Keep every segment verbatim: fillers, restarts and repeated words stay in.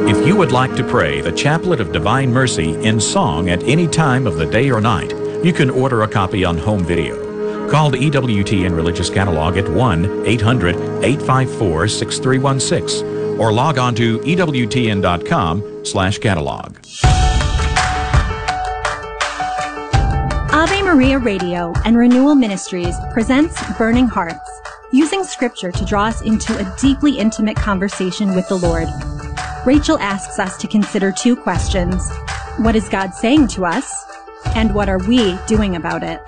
If you would like to pray the Chaplet of Divine Mercy in song at any time of the day or night, you can order a copy on home video. Call the E W T N Religious Catalog at one eight hundred eight five four six three one six or log on to E W T N dot com slash catalog. Ave Maria Radio and Renewal Ministries presents Burning Hearts, using scripture to draw us into a deeply intimate conversation with the Lord. Rachel asks us to consider two questions. What is God saying to us? And what are we doing about it?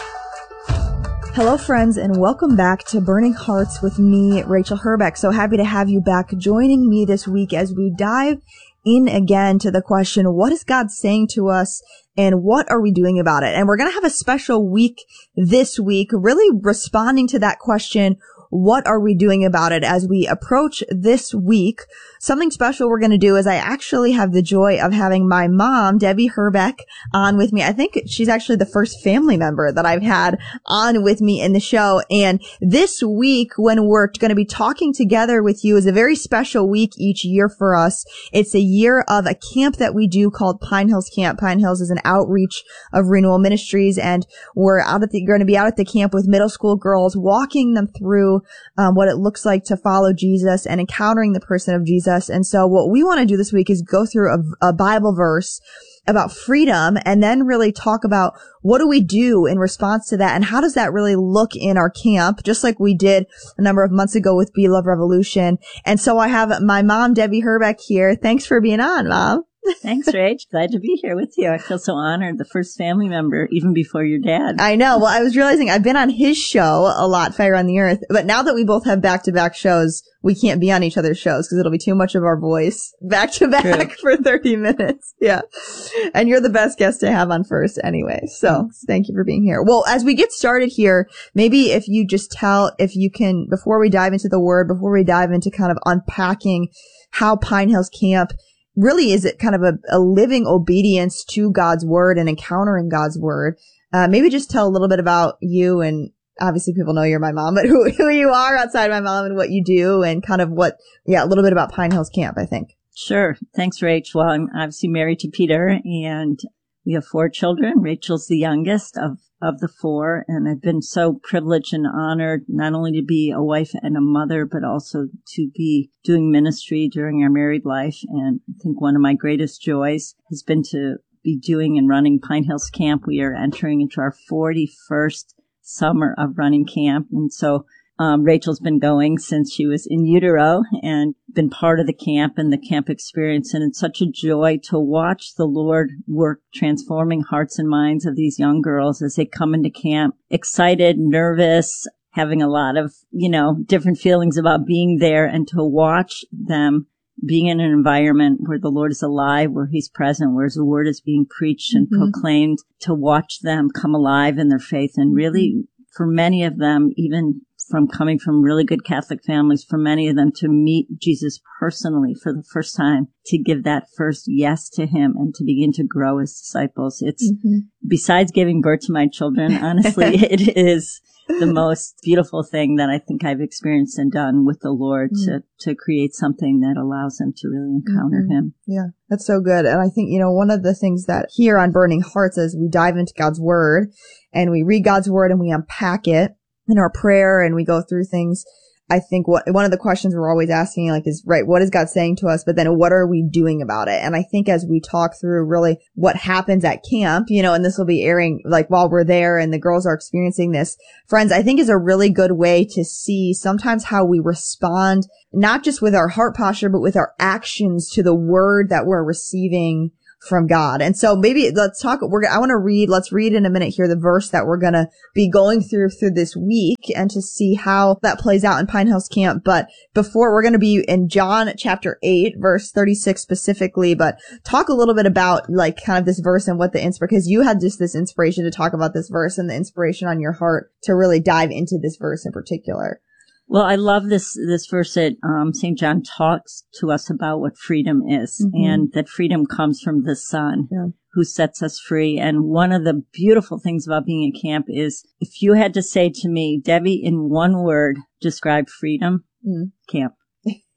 Hello, friends, and welcome back to Burning Hearts with me, Rachel Herbeck. So happy to have you back joining me this week as we dive in again to the question, what is God saying to us and what are we doing about it? And we're going to have a special week this week, really responding to that question, what are we doing about it? As we approach this week, something special we're going to do is I actually have the joy of having my mom, Debbie Herbeck, on with me. I think she's actually the first family member that I've had on with me in the show. And this week, when we're going to be talking together with you, is a very special week each year for us. It's a year of a camp that we do called Pine Hills Camp. Pine Hills is an outreach of Renewal Ministries, and we're out at the, going to be out at the camp with middle school girls, walking them through Um, what it looks like to follow Jesus and encountering the person of Jesus. And so what we want to do this week is go through a, a Bible verse about freedom and then really talk about what do we do in response to that and how does that really look in our camp, just like we did a number of months ago with Be Love Revolution. And so I have my mom, Debbie Herbeck, here. Thanks for being on, Mom. Thanks, Rach. Glad to be here with you. I feel so honored. The first family member, even before your dad. I know. Well, I was realizing I've been on his show a lot, Fire on the Earth. But now that we both have back-to-back shows, we can't be on each other's shows because it'll be too much of our voice back-to-back for thirty minutes. Yeah. And you're the best guest to have on first anyway. So Thanks. Thank you for being here. Well, as we get started here, maybe if you just tell, if you can, before we dive into the word, before we dive into kind of unpacking how Pine Hills Camp really is it kind of a, a living obedience to God's word and encountering God's word. Uh, maybe just tell a little bit about you, and obviously people know you're my mom, but who, who you are outside my mom and what you do and kind of what, yeah, a little bit about Pine Hills Camp, I think. Sure. Thanks, Rach. Well, I'm obviously married to Peter and we have four children. Rachel's the youngest of, of the four. And I've been so privileged and honored not only to be a wife and a mother, but also to be doing ministry during our married life. And I think one of my greatest joys has been to be doing and running Pine Hills Camp. We are entering into our forty-first summer of running camp. And so Um, Rachel's been going since she was in utero and been part of the camp and the camp experience. And it's such a joy to watch the Lord work transforming hearts and minds of these young girls as they come into camp, excited, nervous, having a lot of, you know, different feelings about being there, and to watch them being in an environment where the Lord is alive, where he's present, where his word is being preached and mm-hmm. proclaimed, to watch them come alive in their faith. And really, for many of them, even from coming from really good Catholic families, for many of them to meet Jesus personally for the first time, to give that first yes to him and to begin to grow as disciples. It's, mm-hmm. besides giving birth to my children, honestly, it is the most beautiful thing that I think I've experienced and done with the Lord, mm-hmm. to, to create something that allows them to really encounter mm-hmm. him. Yeah, that's so good. And I think, you know, one of the things that here on Burning Hearts, as we dive into God's word and we read God's word and we unpack it in our prayer and we go through things, I think what one of the questions we're always asking, like, is, right, what is God saying to us? But then what are we doing about it? And I think as we talk through really what happens at camp, you know, and this will be airing like while we're there and the girls are experiencing this, friends, I think is a really good way to see sometimes how we respond, not just with our heart posture, but with our actions to the word that we're receiving from God. And so maybe let's talk, we're, I want to read, let's read in a minute here the verse that we're going to be going through through this week and to see how that plays out in Pine Hills Camp. But before, we're going to be in John chapter eight, verse thirty-six specifically, but talk a little bit about like kind of this verse and what the inspiration, because you had just this inspiration to talk about this verse and the inspiration on your heart to really dive into this verse in particular. Well, I love this, this verse that, um, Saint John talks to us about what freedom is, mm-hmm. and that freedom comes from the Son yeah. who sets us free. And one of the beautiful things about being in camp is, if you had to say to me, Debbie, in one word, describe freedom, mm. camp.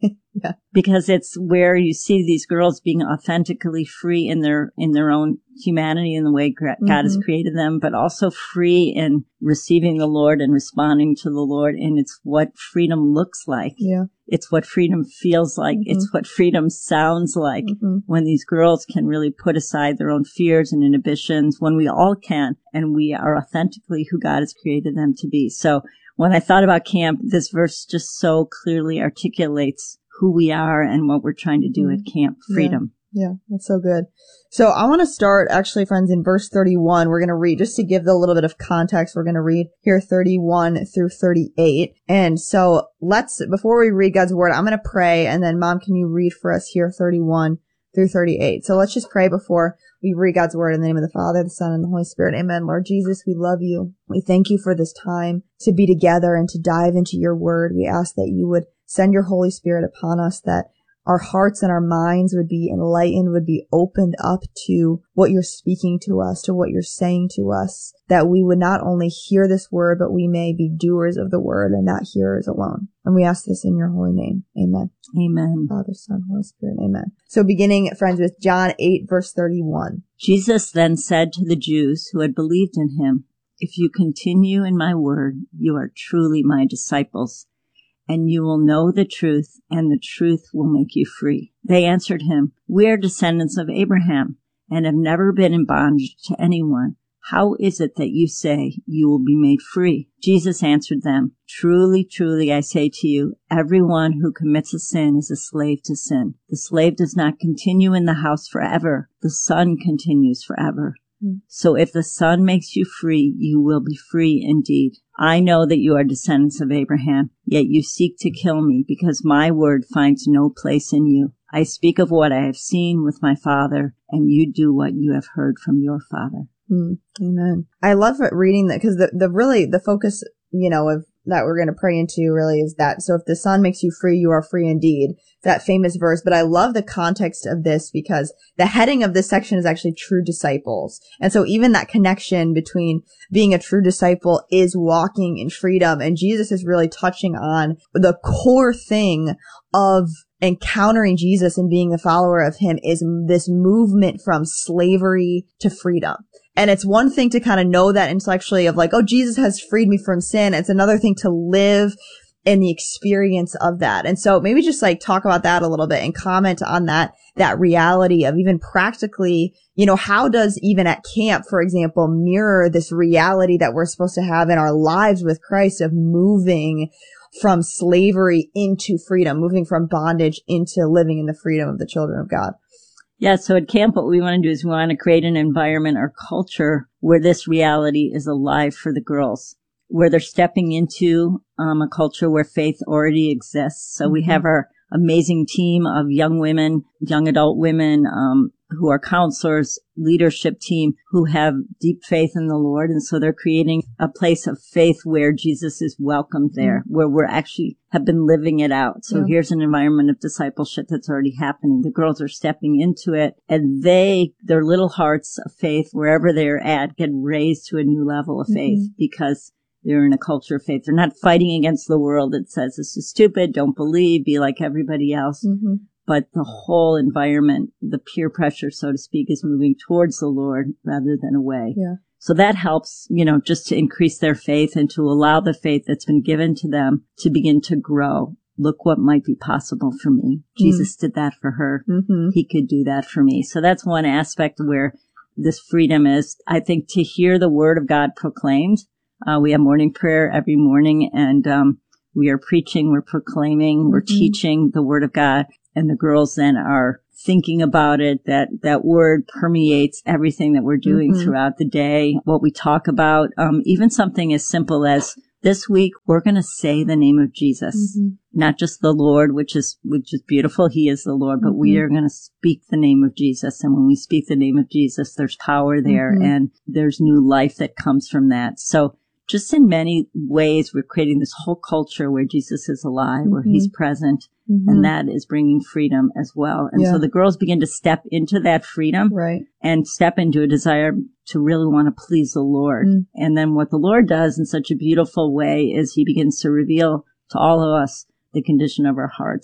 Yeah. Because it's where you see these girls being authentically free in their in their own humanity in the way God mm-hmm. has created them, but also free in receiving the Lord and responding to the Lord. And it's what freedom looks like. Yeah. It's what freedom feels like. Mm-hmm. It's what freedom sounds like mm-hmm. when these girls can really put aside their own fears and inhibitions, when we all can, and we are authentically who God has created them to be. So when I thought about camp, this verse just so clearly articulates who we are and what we're trying to do at camp. Freedom. Yeah, yeah, that's so good. So I want to start, actually, friends, in verse thirty-one. We're going to read, just to give the little bit of context, we're going to read here thirty-one through thirty-eight. And so let's, before we read God's word, I'm going to pray, and then Mom, can you read for us here thirty-one through thirty-eight? So let's just pray before we read God's word in the name of the Father, the Son, and the Holy Spirit. Amen. Lord Jesus, we love you. We thank you for this time to be together and to dive into your word. We ask that you would send your Holy Spirit upon us, that our hearts and our minds would be enlightened, would be opened up to what you're speaking to us, to what you're saying to us, that we would not only hear this word, but we may be doers of the word and not hearers alone. And we ask this in your holy name. Amen. Amen. Father, Son, Holy Spirit. Amen. So beginning, friends, with John eight, verse thirty-one. Jesus then said to the Jews who had believed in him, "If you continue in my word, you are truly my disciples, and you will know the truth, and the truth will make you free." They answered him, "We are descendants of Abraham, and have never been in bondage to anyone. How is it that you say you will be made free?" Jesus answered them, "Truly, truly, I say to you, everyone who commits a sin is a slave to sin. The slave does not continue in the house forever. The son continues forever. So if the Son makes you free, you will be free indeed. I know that you are descendants of Abraham, yet you seek to kill me, because my word finds no place in you. I speak of what I have seen with my Father, and you do what you have heard from your father." Mm, amen. I love reading that, because the, the really, the focus, you know, of that we're going to pray into really is that, so if the Son makes you free, you are free indeed. That famous verse. But I love the context of this, because the heading of this section is actually true disciples. And so even that connection between being a true disciple is walking in freedom. And Jesus is really touching on the core thing of encountering Jesus and being a follower of him, is this movement from slavery to freedom. And it's one thing to kind of know that intellectually of like, oh, Jesus has freed me from sin. It's another thing to live in the experience of that. And so maybe just like talk about that a little bit and comment on that, that reality of even practically, you know, how does even at camp, for example, mirror this reality that we're supposed to have in our lives with Christ of moving from slavery into freedom, moving from bondage into living in the freedom of the children of God. Yeah, so at camp, what we want to do is we want to create an environment or culture where this reality is alive for the girls, where they're stepping into um, a culture where faith already exists. So mm-hmm. we have our amazing team of young women, young adult women, um, who are counselors, leadership team who have deep faith in the Lord. And so they're creating a place of faith where Jesus is welcomed there, mm-hmm. where we're actually have been living it out. So yeah. here's an environment of discipleship that's already happening. The girls are stepping into it, and they, their little hearts of faith, wherever they're at, get raised to a new level of faith mm-hmm. because they're in a culture of faith. They're not fighting against the world that says this is stupid, don't believe, be like everybody else. Mm-hmm. But the whole environment, the peer pressure, so to speak, is moving towards the Lord rather than away. Yeah. So that helps, you know, just to increase their faith and to allow the faith that's been given to them to begin to grow. Look what might be possible for me. Mm-hmm. Jesus did that for her. Mm-hmm. He could do that for me. So that's one aspect where this freedom is, I think, to hear the word of God proclaimed. Uh, we have morning prayer every morning, and um, we are preaching, we're proclaiming, mm-hmm. we're teaching the word of God. And the girls then are thinking about it, that that word permeates everything that we're doing mm-hmm. throughout the day, what we talk about, um, even something as simple as this week, we're going to say the name of Jesus, mm-hmm. not just the Lord, which is which is beautiful. He is the Lord, but mm-hmm. we are going to speak the name of Jesus. And when we speak the name of Jesus, there's power there mm-hmm. and there's new life that comes from that. So just in many ways, we're creating this whole culture where Jesus is alive, mm-hmm. where he's present, mm-hmm. and that is bringing freedom as well. And yeah. so the girls begin to step into that freedom right. and step into a desire to really want to please the Lord. Mm. And then what the Lord does in such a beautiful way is he begins to reveal to all of us the condition of our hearts.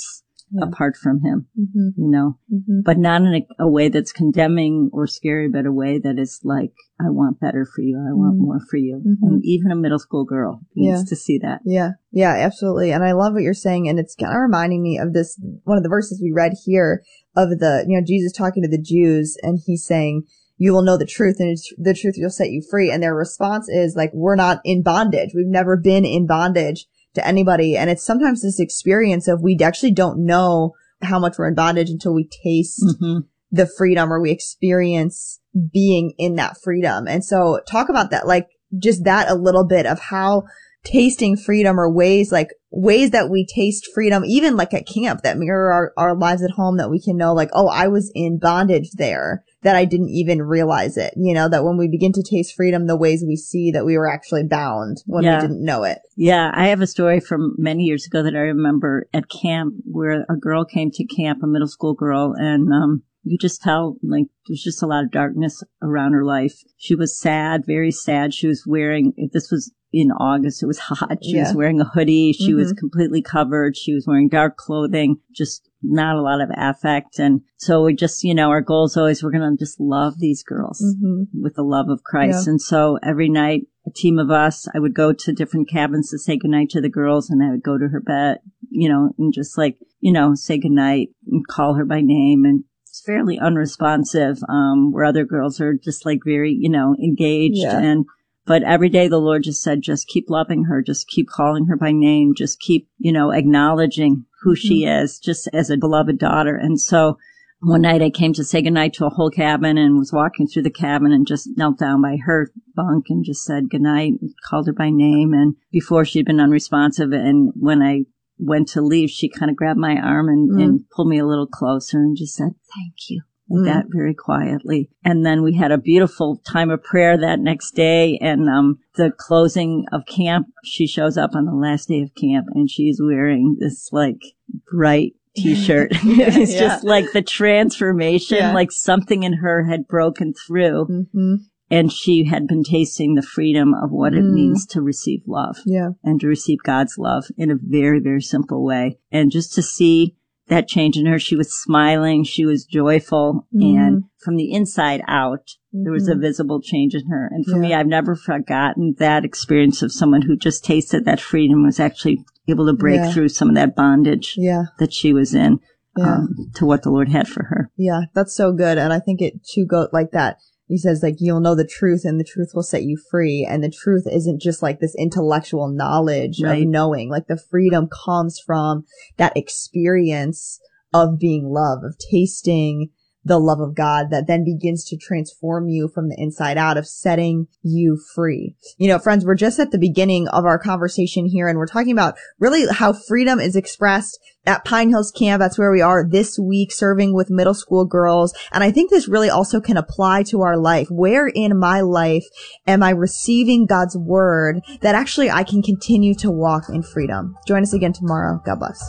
yeah. apart from him, mm-hmm. you know, mm-hmm. but not in a, a way that's condemning or scary, but a way that is like, I want better for you. I want mm-hmm. more for you. Mm-hmm. And even a middle school girl needs yeah. to see that. Yeah. Yeah, absolutely. And I love what you're saying. And it's kind of reminding me of this, one of the verses we read here of the, you know, Jesus talking to the Jews, and he's saying, you will know the truth, and the truth will set you free. And their response is like, we're not in bondage. We've never been in bondage to anybody. And it's sometimes this experience of we actually don't know how much we're in bondage until we taste mm-hmm. the freedom, or we experience being in that freedom. And so talk about that, like just that a little bit of how tasting freedom, or ways like ways that we taste freedom, even like at camp, that mirror our, our lives at home, that we can know like, oh, I was in bondage there, that I didn't even realize it. You know, that when we begin to taste freedom, the ways we see that we were actually bound when yeah. we didn't know it. Yeah. I have a story from many years ago that I remember at camp, where a girl came to camp, a middle school girl, and, um, you just tell, like, there's just a lot of darkness around her life. She was sad, very sad. She was wearing, if this was in August, it was hot. She yeah. was wearing a hoodie. She mm-hmm. was completely covered. She was wearing dark clothing, just not a lot of affect. And so we just, you know, our goal is always, we're going to just love these girls mm-hmm. with the love of Christ. Yeah. And so every night, a team of us, I would go to different cabins to say goodnight to the girls, and I would go to her bed, you know, and just like, you know, say goodnight and call her by name. And it's fairly unresponsive, um, where other girls are just like very, you know, engaged. Yeah. And, but every day the Lord just said, just keep loving her, just keep calling her by name, just keep, you know, acknowledging who mm-hmm. she is, just as a beloved daughter. And so one night I came to say goodnight to a whole cabin, and was walking through the cabin and just knelt down by her bunk and just said goodnight, called her by name. And before, she'd been unresponsive. And when I went to leave, she kind of grabbed my arm and, mm. and pulled me a little closer and just said, thank you, like mm. that, very quietly. And then we had a beautiful time of prayer that next day. And um the closing of camp, she shows up on the last day of camp, and she's wearing this like bright T-shirt. It's yeah. just like the transformation, yeah. like something in her had broken through. Mm-hmm. And she had been tasting the freedom of what mm. it means to receive love yeah. and to receive God's love in a very, very simple way. And just to see that change in her, she was smiling, she was joyful, mm. and from the inside out, mm-hmm. there was a visible change in her. And for yeah. me, I've never forgotten that experience of someone who just tasted that freedom, was actually able to break yeah. through some of that bondage yeah. that she was in yeah. um, to what the Lord had for her. Yeah, that's so good. And I think it too go like that. He says, like, you'll know the truth, and the truth will set you free. And the truth isn't just like this intellectual knowledge right. of knowing. Like, the freedom comes from that experience of being loved, of tasting the love of God, that then begins to transform you from the inside out, of setting you free. You know, friends, we're just at the beginning of our conversation here, and we're talking about really how freedom is expressed at Pine Hills Camp. That's where we are this week, serving with middle school girls. And I think this really also can apply to our life. Where in my life am I receiving God's word that actually I can continue to walk in freedom? Join us again tomorrow. God bless.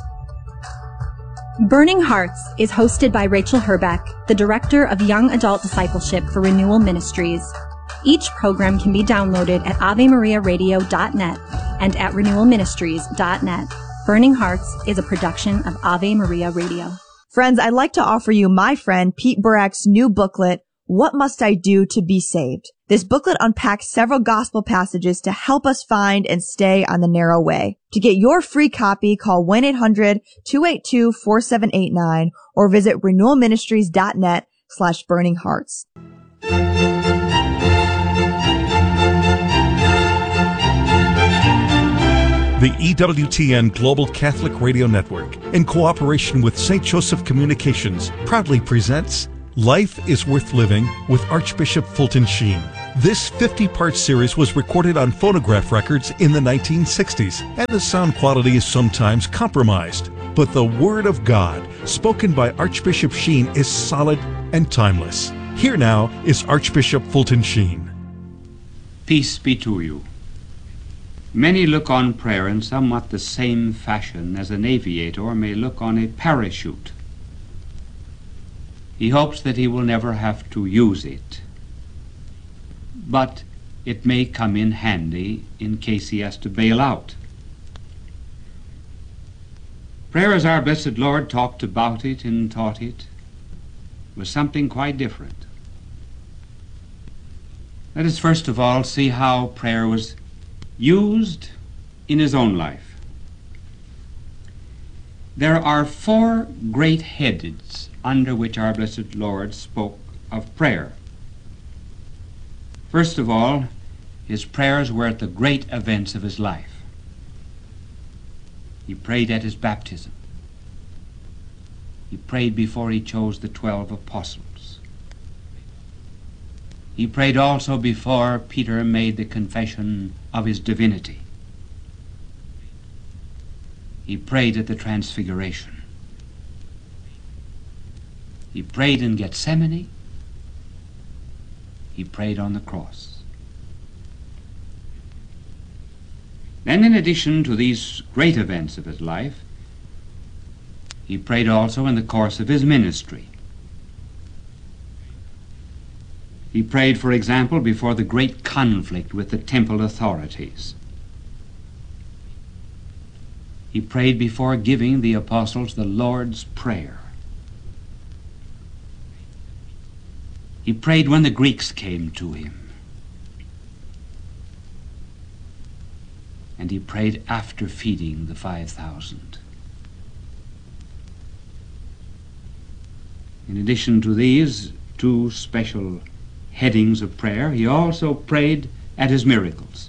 Burning Hearts is hosted by Rachel Herbeck, the Director of Young Adult Discipleship for Renewal Ministries. Each program can be downloaded at ave maria radio dot net and at renewal ministries dot net. Burning Hearts is a production of Ave Maria Radio. Friends, I'd like to offer you my friend Pete Burek's new booklet, What Must I Do to Be Saved? This booklet unpacks several gospel passages to help us find and stay on the narrow way. To get your free copy, call one eight hundred two eight two four seven eight nine or visit renewal ministries dot net slash burning hearts. The E W T N Global Catholic Radio Network, in cooperation with Saint Joseph Communications, proudly presents Life is Worth Living with Archbishop Fulton Sheen. This fifty-part series was recorded on phonograph records in the nineteen sixties, and the sound quality is sometimes compromised. But the Word of God, spoken by Archbishop Sheen, is solid and timeless. Here now is Archbishop Fulton Sheen. Peace be to you. Many look on prayer in somewhat the same fashion as an aviator may look on a parachute. He hopes that he will never have to use it, but it may come in handy in case he has to bail out. Prayer, as our blessed Lord talked about it and taught it, was something quite different. Let us first of all see how prayer was used in his own life. There are four great heads under which our blessed Lord spoke of prayer. First of all, his prayers were at the great events of his life. He prayed at his baptism. He prayed before he chose the twelve apostles. He prayed also before Peter made the confession of his divinity. He prayed at the Transfiguration. He prayed in Gethsemane. He prayed on the cross. Then, in addition to these great events of his life, he prayed also in the course of his ministry. He prayed, for example, before the great conflict with the temple authorities. He prayed before giving the apostles the Lord's Prayer. He prayed when the Greeks came to him. And he prayed after feeding the five thousand. In addition to these two special headings of prayer, he also prayed at his miracles.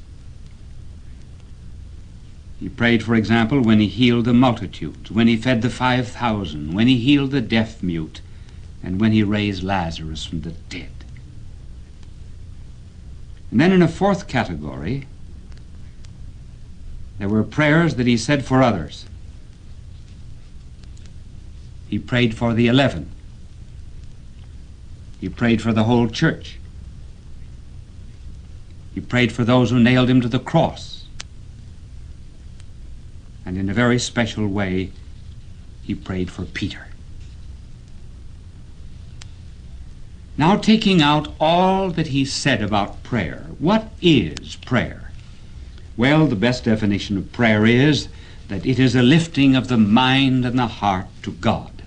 He prayed, for example, when he healed the multitudes, when he fed the five thousand, when he healed the deaf mute, and when he raised Lazarus from the dead. And then in a fourth category, there were prayers that he said for others. He prayed for the eleven. He prayed for the whole church. He prayed for those who nailed him to the cross. And in a very special way, he prayed for Peter. Now, taking out all that he said about prayer, what is prayer? Well, the best definition of prayer is that it is a lifting of the mind and the heart to God.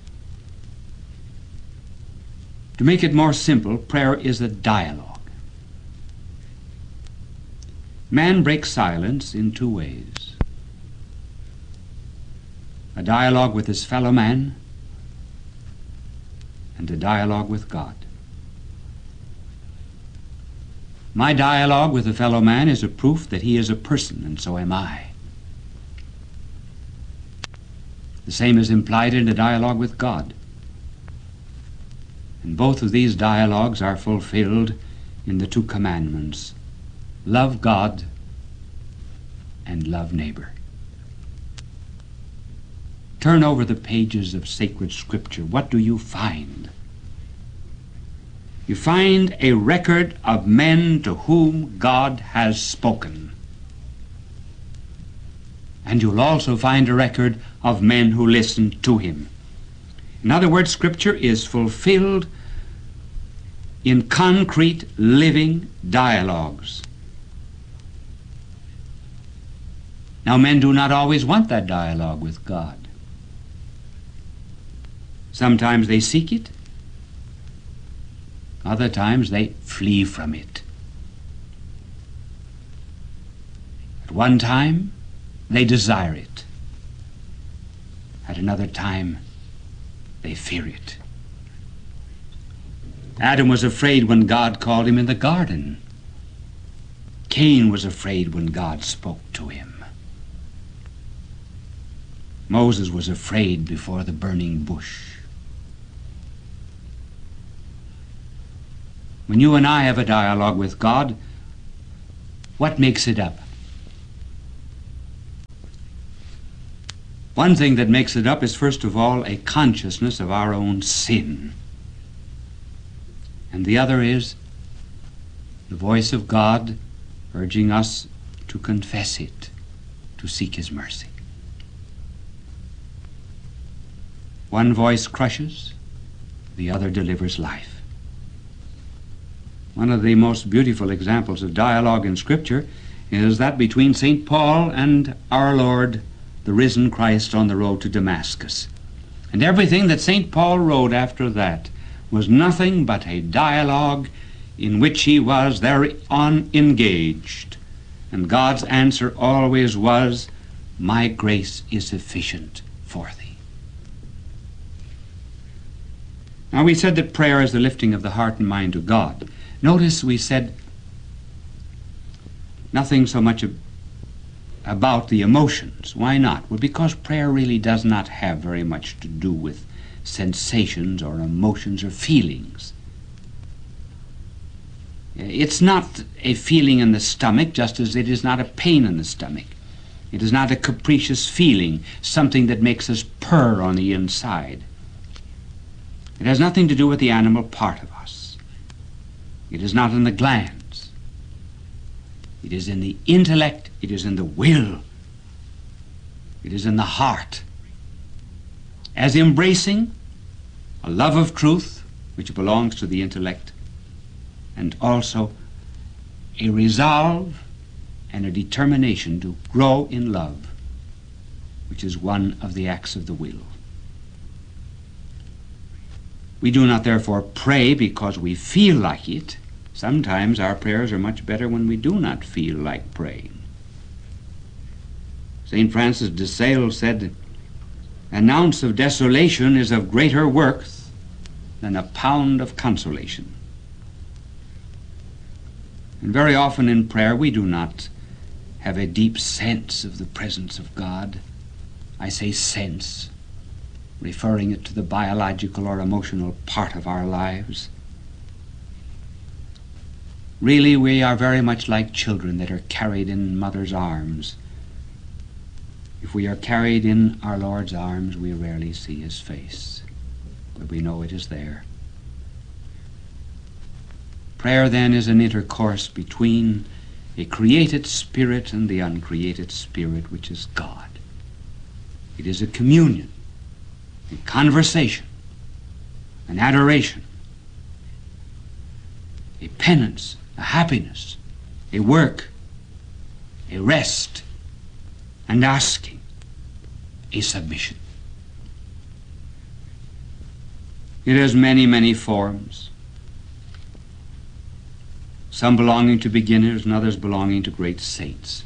To make it more simple, prayer is a dialogue. Man breaks silence in two ways. A dialogue with his fellow man and a dialogue with God. My dialogue with a fellow man is a proof that he is a person, and so am I. The same is implied in a dialogue with God. And both of these dialogues are fulfilled in the two commandments: love God and love neighbor. Turn over the pages of sacred Scripture. What do you find? You find a record of men to whom God has spoken. And you'll also find a record of men who listened to him. In other words, Scripture is fulfilled in concrete, living dialogues. Now, men do not always want that dialogue with God. Sometimes they seek it. Other times they flee from it. At one time, they desire it. At another time, they fear it. Adam was afraid when God called him in the garden. Cain was afraid when God spoke to him. Moses was afraid before the burning bush. When you and I have a dialogue with God, what makes it up? One thing that makes it up is, first of all, a consciousness of our own sin. And the other is the voice of God urging us to confess it, to seek his mercy. One voice crushes, the other delivers life. One of the most beautiful examples of dialogue in Scripture is that between Saint Paul and our Lord the risen Christ on the road to Damascus. And everything that Saint Paul wrote after that was nothing but a dialogue in which he was thereon engaged. And God's answer always was, "My grace is sufficient for thee." Now we said that prayer is the lifting of the heart and mind to God. Notice we said nothing so much ab- about the emotions. Why not? Well, because prayer really does not have very much to do with sensations or emotions or feelings. It's not a feeling in the stomach, just as it is not a pain in the stomach. It is not a capricious feeling, something that makes us purr on the inside. It has nothing to do with the animal part of us. It is not in the glands. It is in the intellect. It is in the will. It is in the heart. As embracing a love of truth, which belongs to the intellect, and also a resolve and a determination to grow in love, which is one of the acts of the will. We do not therefore pray because we feel like it. Sometimes our prayers are much better when we do not feel like praying. Saint Francis de Sales said, "An ounce of desolation is of greater worth than a pound of consolation." And very often in prayer we do not have a deep sense of the presence of God. I say sense, referring it to the biological or emotional part of our lives. Really, we are very much like children that are carried in mother's arms. If we are carried in our Lord's arms, we rarely see his face, but we know it is there. Prayer, then, is an intercourse between a created spirit and the uncreated spirit, which is God. It is a communion, a conversation, an adoration, a penance, a happiness, a work, a rest, and asking, a submission. It has many, many forms, some belonging to beginners and others belonging to great saints.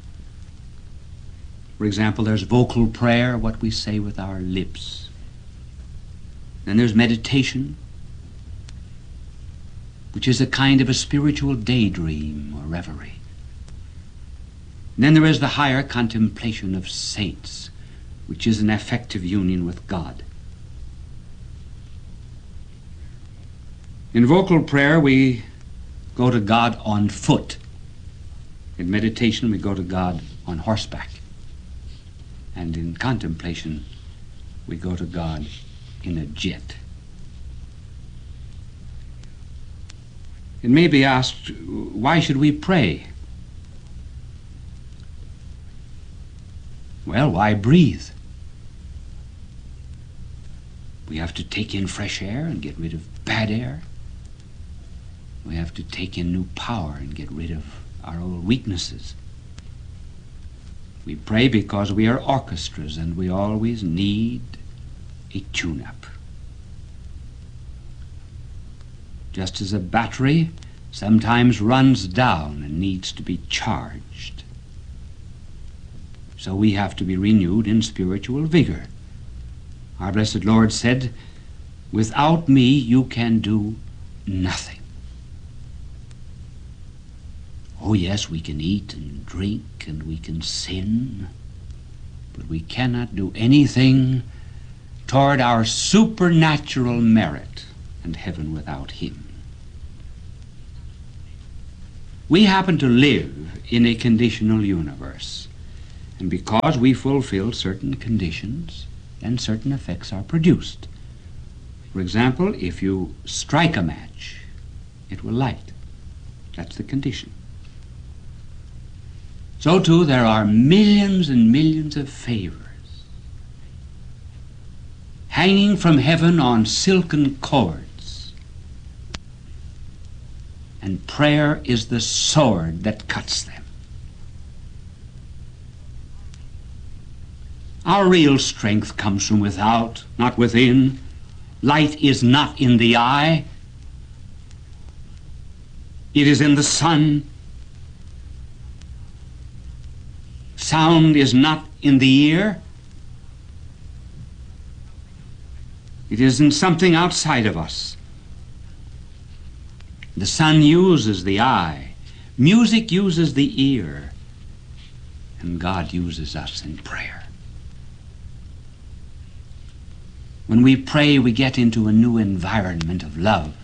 For example, there's vocal prayer, what we say with our lips. Then there's meditation, which is a kind of a spiritual daydream or reverie. And then there is the higher contemplation of saints, which is an affective union with God. In vocal prayer, we go to God on foot. In meditation, we go to God on horseback. And in contemplation, we go to God in a jet. It may be asked, why should we pray? Well, why breathe? We have to take in fresh air and get rid of bad air. We have to take in new power and get rid of our old weaknesses. We pray because we are orchestras and we always need a tune-up. Just as a battery sometimes runs down and needs to be charged, so we have to be renewed in spiritual vigor. Our blessed Lord said, "Without me you can do nothing." Oh yes, we can eat and drink and we can sin, but we cannot do anything toward our supernatural merit and heaven without him. We happen to live in a conditional universe, and because we fulfill certain conditions, then certain effects are produced. For example, if you strike a match, it will light. That's the condition. So too, there are millions and millions of favors hanging from heaven on silken cords, and prayer is the sword that cuts them. Our real strength comes from without, not within. Light is not in the eye. It is in the sun. Sound is not in the ear. It is in something outside of us. The sun uses the eye. Music uses the ear. And God uses us in prayer. When we pray, we get into a new environment of love.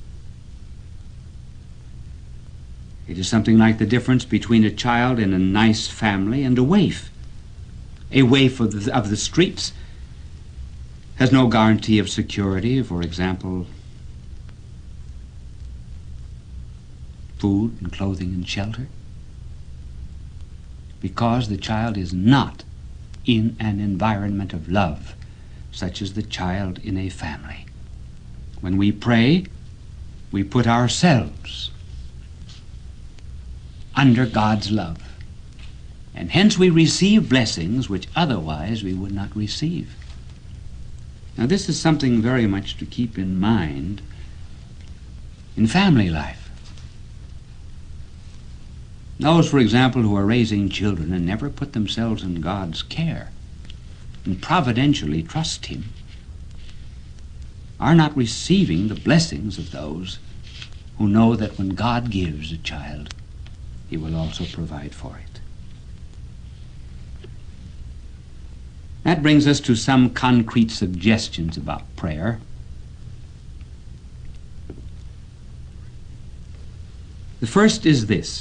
It is something like the difference between a child in a nice family and a waif. A waif of the, of the streets has no guarantee of security, for example, food and clothing and shelter, because the child is not in an environment of love, such as the child in a family. When we pray, we put ourselves under God's love, and hence we receive blessings which otherwise we would not receive. Now, this is something very much to keep in mind in family life. Those, for example, who are raising children and never put themselves in God's care and providentially trust Him are not receiving the blessings of those who know that when God gives a child, He will also provide for it. That brings us to some concrete suggestions about prayer. The first is this.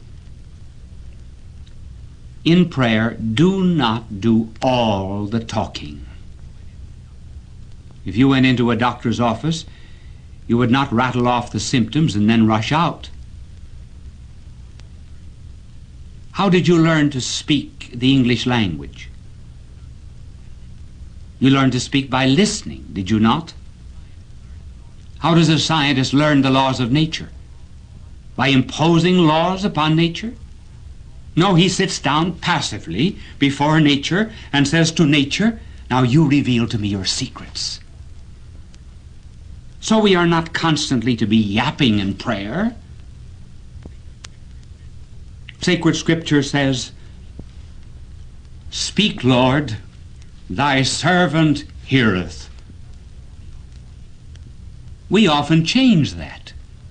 In prayer, do not do all the talking. If you went into a doctor's office, you would not rattle off the symptoms and then rush out. How did you learn to speak the English language? You learned to speak by listening, did you not? How does a scientist learn the laws of nature? By imposing laws upon nature? No, he sits down passively before nature and says to nature, now you reveal to me your secrets. So we are not constantly to be yapping in prayer. Sacred Scripture says, speak, Lord, thy servant heareth. We often change that.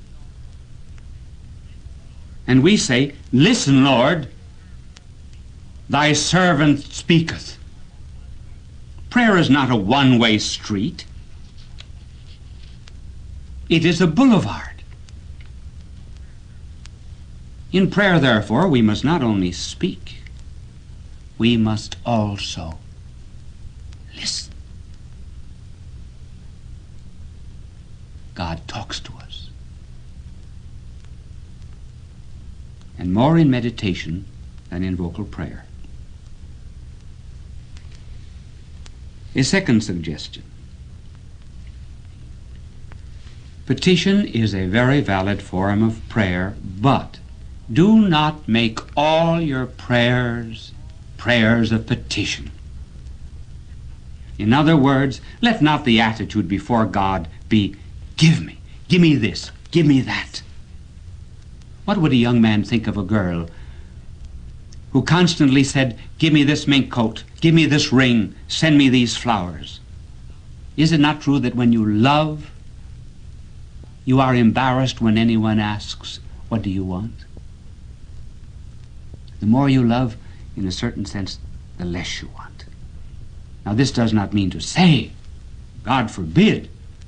And we say, listen, Lord, thy servant speaketh. Prayer is not a one-way street. It is a boulevard. In prayer, therefore, we must not only speak, we must also listen. God talks to us. And more in meditation than in vocal prayer. A second suggestion. Petition is a very valid form of prayer, but do not make all your prayers prayers of petition. In other words, let not the attitude before God be, give me, give me this, give me that. What would a young man think of a girl who constantly said, give me this mink coat, give me this ring, send me these flowers? Is it not true that when you love, you are embarrassed when anyone asks, what do you want? The more you love, in a certain sense, the less you want. Now, this does not mean to say, God forbid,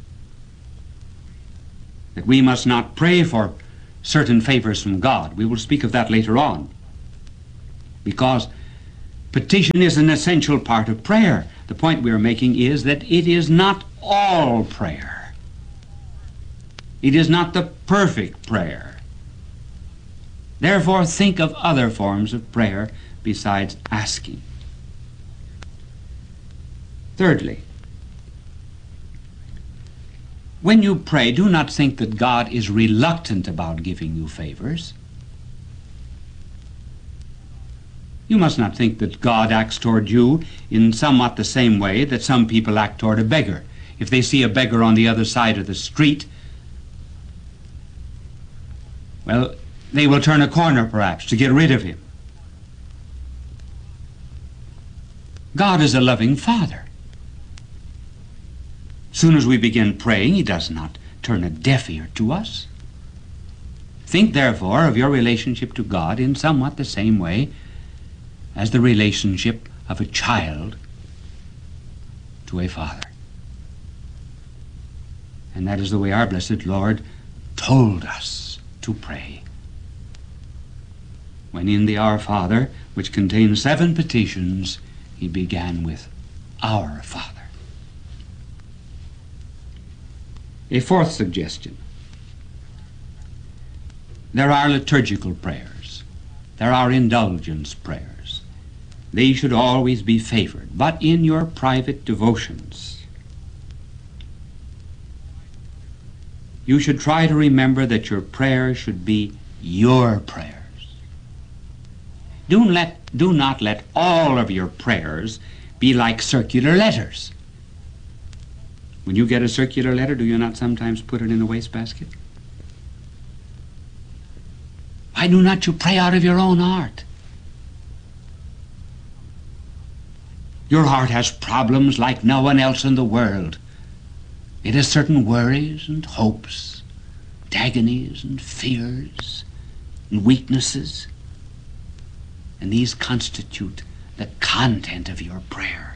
that we must not pray for certain favors from God. We will speak of that later on. Because petition is an essential part of prayer. The point we are making is that it is not all prayer. It is not the perfect prayer. Therefore, think of other forms of prayer besides asking. Thirdly, when you pray, do not think that God is reluctant about giving you favors. You must not think that God acts toward you in somewhat the same way that some people act toward a beggar. If they see a beggar on the other side of the street, well, they will turn a corner perhaps to get rid of him. God is a loving Father. As soon as we begin praying, he does not turn a deaf ear to us. Think, therefore, of your relationship to God in somewhat the same way as the relationship of a child to a father. And that is the way our blessed Lord told us to pray. When in the Our Father, which contains seven petitions, he began with Our Father. A fourth suggestion. There are liturgical prayers. There are indulgence prayers. They should always be favored, but in your private devotions, you should try to remember that your prayers should be your prayers. Do, let, do not let all of your prayers be like circular letters. When you get a circular letter, do you not sometimes put it in the wastebasket? Why do not you pray out of your own heart? Your heart has problems like no one else in the world. It has certain worries and hopes, and agonies and fears and weaknesses. And these constitute the content of your prayer.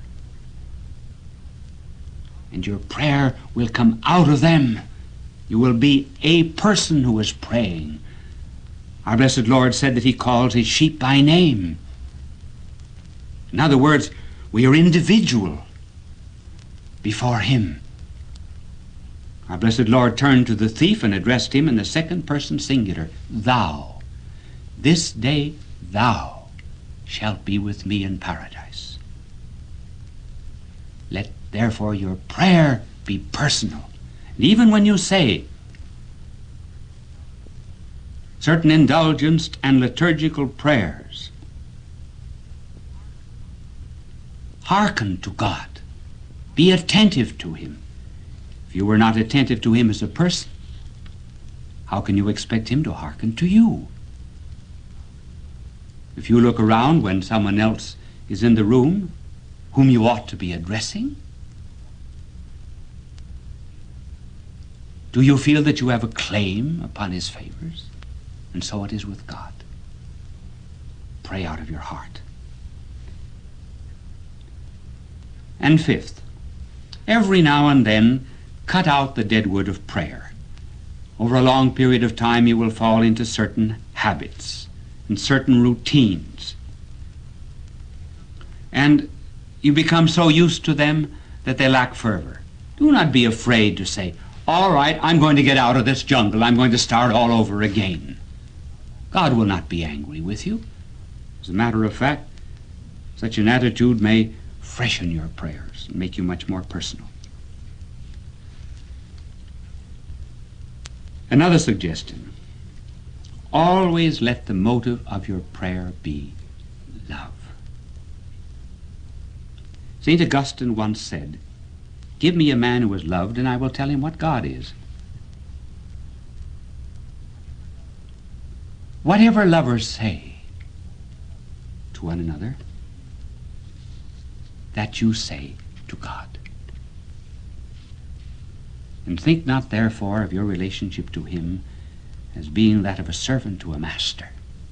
And your prayer will come out of them. You will be a person who is praying. Our blessed Lord said that he calls his sheep by name. In other words, we are individual before him. Our blessed Lord turned to the thief and addressed him in the second person singular. Thou, this day thou shalt be with me in paradise. Let therefore your prayer be personal. And even when you say certain indulgenced and liturgical prayers, hearken to God. Be attentive to him. If you were not attentive to him as a person, how can you expect him to hearken to you? If you look around when someone else is in the room whom you ought to be addressing, do you feel that you have a claim upon his favors? And so it is with God. Pray out of your heart. And fifth, every now and then cut out the dead wood of prayer. Over a long period of time you will fall into certain habits and certain routines. And you become so used to them that they lack fervor. Do not be afraid to say, all right, I'm going to get out of this jungle. I'm going to start all over again. God will not be angry with you. As a matter of fact, such an attitude may freshen your prayers and make you much more personal. Another suggestion. Always let the motive of your prayer be love. Saint Augustine once said, give me a man who is loved and I will tell him what God is. Whatever lovers say to one another, that you say to God. And think not, therefore, of your relationship to him as being that of a servant to a master,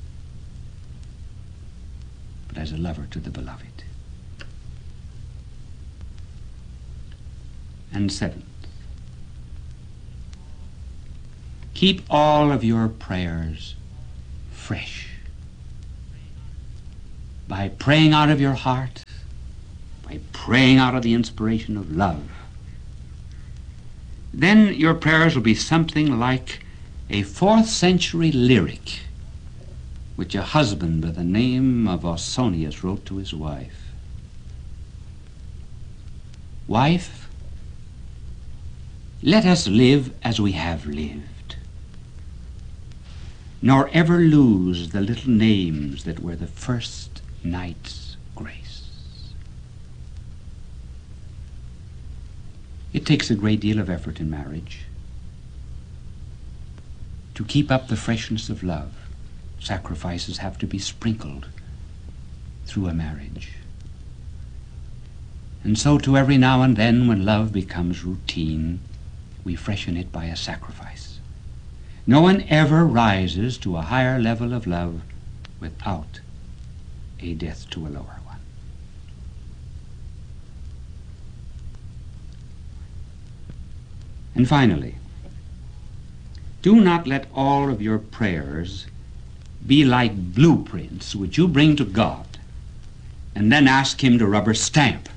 but as a lover to the beloved. And seventh, keep all of your prayers fresh by praying out of your heart, by praying out of the inspiration of love. Then your prayers will be something like a fourth century lyric which a husband by the name of Ausonius wrote to his wife. Wife, let us live as we have lived, nor ever lose the little names that were the first night's grace. It takes a great deal of effort in marriage. To keep up the freshness of love, sacrifices have to be sprinkled through a marriage. And so to every now and then, when love becomes routine, we freshen it by a sacrifice. No one ever rises to a higher level of love without a death to a lower one. And finally, do not let all of your prayers be like blueprints which you bring to God and then ask Him to rubber stamp.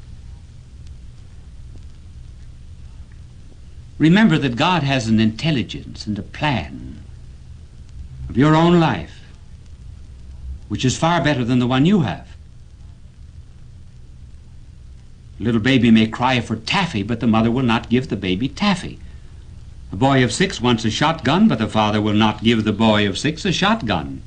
Remember that God has an intelligence and a plan of your own life which is far better than the one you have. A little baby may cry for taffy, but the mother will not give the baby taffy. A boy of six wants a shotgun, but the father will not give the boy of six a shotgun.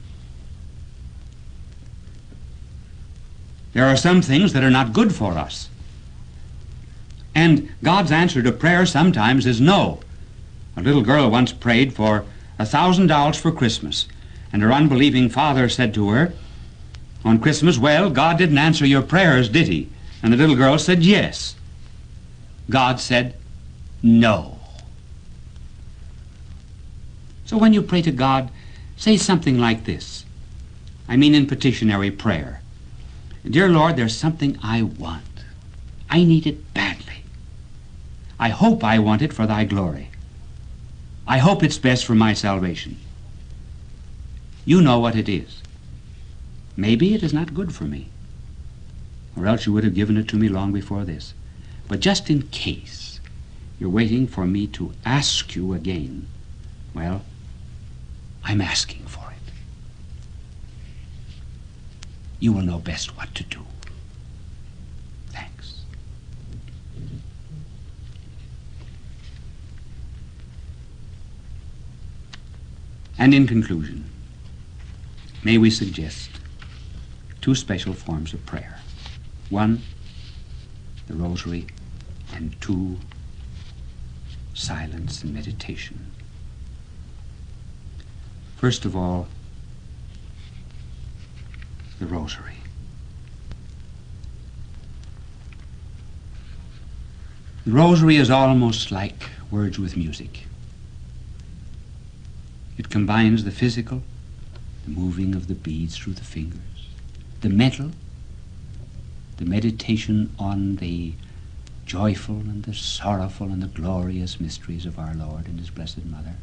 There are some things that are not good for us. And God's answer to prayer sometimes is no. A little girl once prayed for a thousand dollars for Christmas, and her unbelieving father said to her on Christmas, "Well, God didn't answer your prayers, did He?" And the little girl said, "Yes." God said, "No." So when you pray to God, say something like this. I mean in petitionary prayer. Dear Lord, there's something I want. I need it badly. I hope I want it for Thy glory. I hope it's best for my salvation. You know what it is. Maybe it is not good for me, or else you would have given it to me long before this. But just in case you're waiting for me to ask you again, well, I'm asking for it. You will know best what to do. Thanks. And in conclusion, may we suggest two special forms of prayer. One, the rosary, and two, silence and meditation. First of all, the rosary. The rosary is almost like words with music. It combines the physical, the moving of the beads through the fingers, the mental, the meditation on the joyful and the sorrowful and the glorious mysteries of our Lord and His Blessed Mother,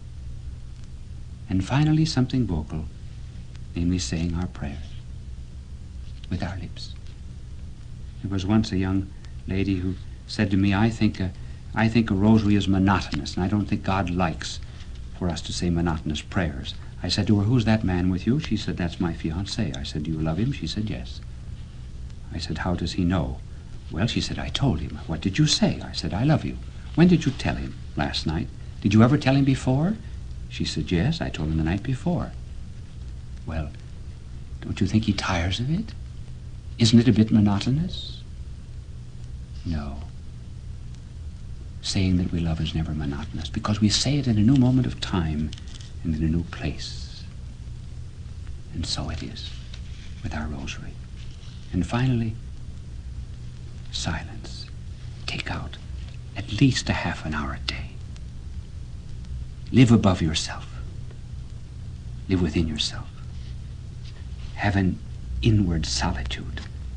and finally something vocal, namely saying our prayers with our lips. There was once a young lady who said to me, I think a, I think a rosary is monotonous, and I don't think God likes for us to say monotonous prayers. I said to her, who's that man with you? She said, that's my fiancé. I said, do you love him? She said, yes. I said, how does he know? Well, she said, I told him. What did you say? I said, I love you. When did you tell him? Last night. Did you ever tell him before? She said, yes, I told him the night before. Well, don't you think he tires of it? Isn't it a bit monotonous? No. Saying that we love is never monotonous, because we say it in a new moment of time and in a new place. And so it is with our rosary. And finally, silence. Take out at least a half an hour a day. Live above yourself. Live within yourself. Have an inward solitude.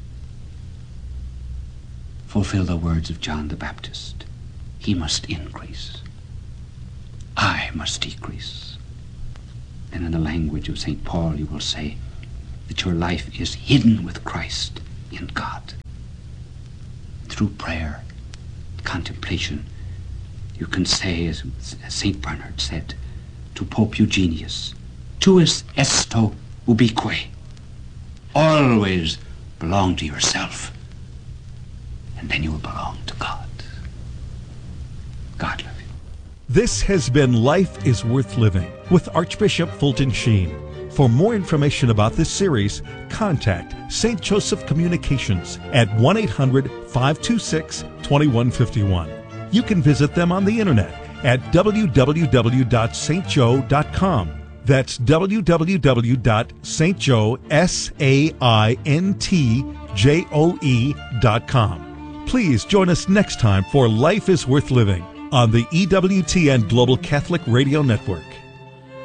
Fulfill the words of John the Baptist. He must increase. I must decrease. And in the language of Saint Paul, you will say that your life is hidden with Christ in God. Through prayer, contemplation, you can say, as Saint Bernard said to Pope Eugenius, tuus esto ubique. Always belong to yourself, and then you will belong to God. God love you. This has been Life is Worth Living with Archbishop Fulton Sheen. For more information about this series, contact Saint Joseph Communications at one eight hundred, five two six, two one five one. You can visit them on the internet at w w w dot s t joe dot com. That's w w w dot s t joe dot com. Please join us next time for Life is Worth Living on the E W T N Global Catholic Radio Network.